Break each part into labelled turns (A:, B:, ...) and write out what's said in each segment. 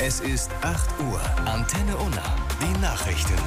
A: Es ist 8 Uhr. Antenne Unna. Die Nachrichten.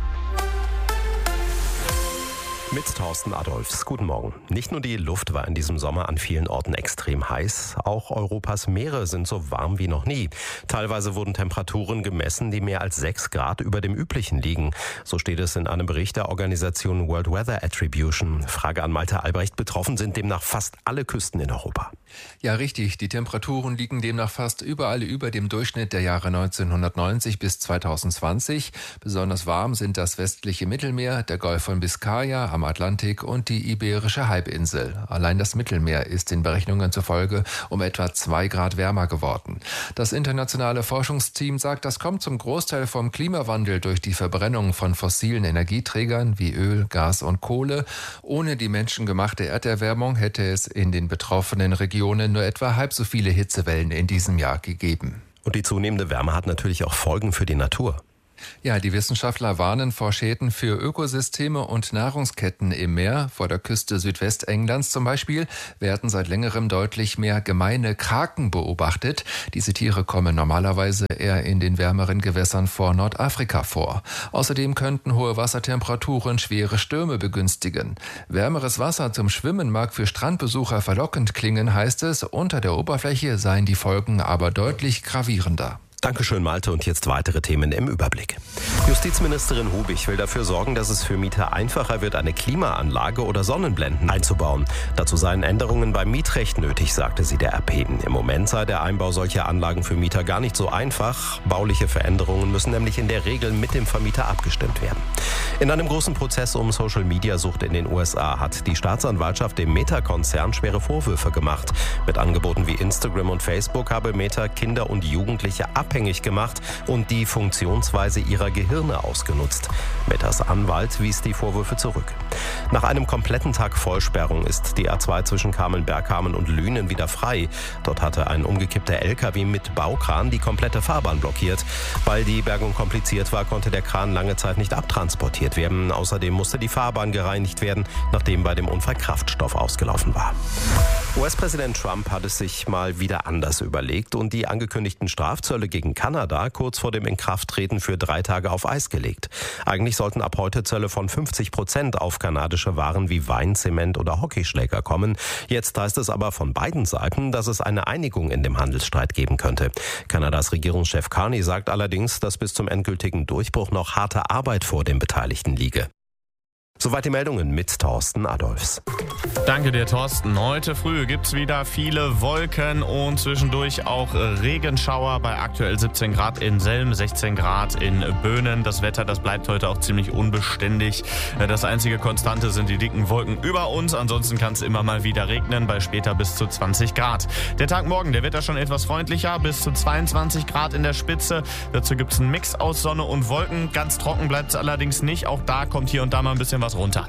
B: Mit Thorsten Adolphs. Guten Morgen. Nicht nur die Luft war in diesem Sommer an vielen Orten extrem heiß, auch Europas Meere sind so warm wie noch nie. Teilweise wurden Temperaturen gemessen, die mehr als 6 Grad über dem üblichen liegen. So steht es in einem Bericht der Organisation World Weather Attribution. Frage an Malte Albrecht. Betroffen sind demnach fast alle Küsten in Europa.
C: Ja, richtig. Die Temperaturen liegen demnach fast überall über dem Durchschnitt der Jahre 1990 bis 2020. Besonders warm sind das westliche Mittelmeer, der Golf von Biskaya am Atlantik und die Iberische Halbinsel. Allein das Mittelmeer ist den Berechnungen zufolge um etwa 2 Grad wärmer geworden. Das internationale Forschungsteam sagt, das kommt zum Großteil vom Klimawandel durch die Verbrennung von fossilen Energieträgern wie Öl, Gas und Kohle. Ohne die menschengemachte Erderwärmung hätte es in den betroffenen Regionen nur etwa halb so viele Hitzewellen in diesem Jahr gegeben.
B: Und die zunehmende Wärme hat natürlich auch Folgen für die Natur.
C: Ja, die Wissenschaftler warnen vor Schäden für Ökosysteme und Nahrungsketten im Meer. Vor der Küste Südwestenglands zum Beispiel werden seit längerem deutlich mehr gemeine Kraken beobachtet. Diese Tiere kommen normalerweise eher in den wärmeren Gewässern vor Nordafrika vor. Außerdem könnten hohe Wassertemperaturen schwere Stürme begünstigen. Wärmeres Wasser zum Schwimmen mag für Strandbesucher verlockend klingen, heißt es. Unter der Oberfläche seien die Folgen aber deutlich gravierender.
B: Dankeschön, Malte. Und jetzt weitere Themen im Überblick. Justizministerin Hubich will dafür sorgen, dass es für Mieter einfacher wird, eine Klimaanlage oder Sonnenblenden einzubauen. Dazu seien Änderungen beim Mietrecht nötig, sagte sie der RP. Im Moment sei der Einbau solcher Anlagen für Mieter gar nicht so einfach. Bauliche Veränderungen müssen nämlich in der Regel mit dem Vermieter abgestimmt werden. In einem großen Prozess um Social-Media-Sucht in den USA hat die Staatsanwaltschaft dem Meta-Konzern schwere Vorwürfe gemacht. Mit Angeboten wie Instagram und Facebook habe Meta Kinder und Jugendliche abhängig gemacht und die Funktionsweise ihrer Gehirne ausgenutzt. Metas Anwalt wies die Vorwürfe zurück. Nach einem kompletten Tag Vollsperrung ist die A2 zwischen Kamen-Bergkamen und Lünen wieder frei. Dort hatte ein umgekippter LKW mit Baukran die komplette Fahrbahn blockiert. Weil die Bergung kompliziert war, konnte der Kran lange Zeit nicht abtransportiert werden. Außerdem musste die Fahrbahn gereinigt werden, nachdem bei dem Unfall Kraftstoff ausgelaufen war. US-Präsident Trump hat es sich mal wieder anders überlegt und die angekündigten Strafzölle gegen Kanada kurz vor dem Inkrafttreten für 3 Tage auf Eis gelegt. Eigentlich sollten ab heute Zölle von 50% auf kanadische Waren wie Wein, Zement oder Hockeyschläger kommen. Jetzt heißt es aber von beiden Seiten, dass es eine Einigung in dem Handelsstreit geben könnte. Kanadas Regierungschef Carney sagt allerdings, dass bis zum endgültigen Durchbruch noch harte Arbeit vor den Beteiligten liege. Soweit die Meldungen mit Thorsten Adolphs.
D: Danke dir, Thorsten. Heute früh gibt's wieder viele Wolken und zwischendurch auch Regenschauer bei aktuell 17 Grad in Selm, 16 Grad in Böhnen. Das Wetter, das bleibt heute auch ziemlich unbeständig. Das einzige Konstante sind die dicken Wolken über uns. Ansonsten kann es immer mal wieder regnen, bei später bis zu 20 Grad. Der Tag morgen, der wird da schon etwas freundlicher, bis zu 22 Grad in der Spitze. Dazu gibt's einen Mix aus Sonne und Wolken. Ganz trocken bleibt's allerdings nicht. Auch da kommt hier und da mal ein bisschen was runter.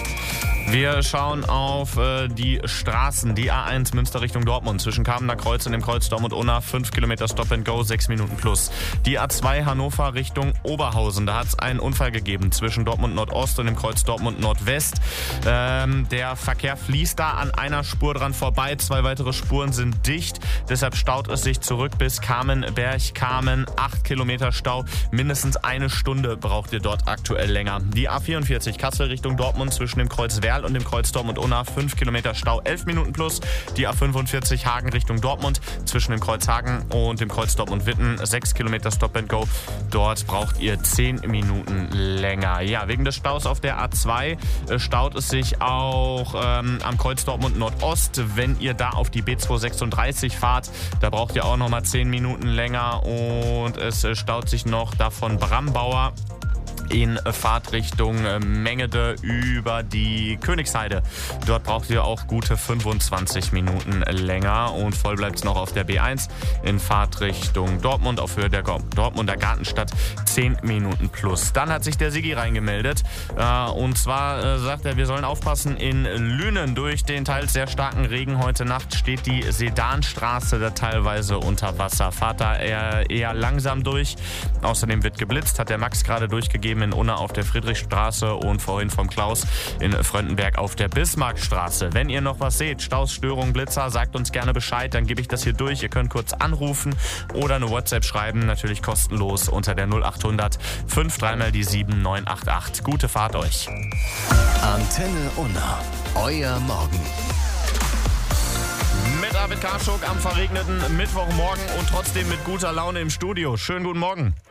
D: Wir schauen auf die Straßen. Die A1 Münster Richtung Dortmund zwischen Kamener Kreuz und dem Kreuz Dortmund-Unna 5 Kilometer Stop and Go, 6 Minuten plus. Die A2 Hannover Richtung Oberhausen. Da hat es einen Unfall gegeben zwischen Dortmund Nordost und dem Kreuz Dortmund Nordwest. Der Verkehr fließt da an einer Spur dran vorbei. 2 weitere Spuren sind dicht. Deshalb staut es sich zurück bis Kamen. 8 Kilometer Stau. Mindestens 1 Stunde braucht ihr dort aktuell länger. Die A44 Kassel Richtung Dortmund zwischen dem Kreuz Werl und dem Kreuz Dortmund-Unna 5 Kilometer Stau, 11 Minuten plus. Die A45 Hagen Richtung Dortmund zwischen dem Kreuz Hagen und dem Kreuz Dortmund-Witten 6 Kilometer Stop and Go. Dort braucht ihr 10 Minuten länger. Ja, wegen des Staus auf der A2 staut es sich auch am Kreuz Dortmund Nordost. Wenn ihr da auf die B236 fahrt, da braucht ihr auch nochmal 10 Minuten länger und es staut sich noch davon Brambauer in Fahrtrichtung Mengede über die Königsheide. Dort braucht ihr auch gute 25 Minuten länger und voll bleibt es noch auf der B1 in Fahrtrichtung Dortmund auf Höhe der Dortmunder Gartenstadt 10 Minuten plus. Dann hat sich der Sigi reingemeldet und zwar sagt er, wir sollen aufpassen in Lünen. Durch den teils sehr starken Regen heute Nacht steht die Sedanstraße da teilweise unter Wasser. Fahrt da eher langsam durch. Außerdem wird geblitzt, hat der Max gerade durchgegeben. eben in Unna auf der Friedrichstraße und vorhin vom Klaus in Fröndenberg auf der Bismarckstraße. Wenn ihr noch was seht, Staus, Störungen, Blitzer, sagt uns gerne Bescheid, dann gebe ich das hier durch. Ihr könnt kurz anrufen oder eine WhatsApp schreiben, natürlich kostenlos unter der 0800 53 7988. Gute Fahrt euch.
A: Antenne Unna. Euer Morgen.
D: Mit Arvid Karschuk am verregneten Mittwochmorgen und trotzdem mit guter Laune im Studio. Schönen guten Morgen.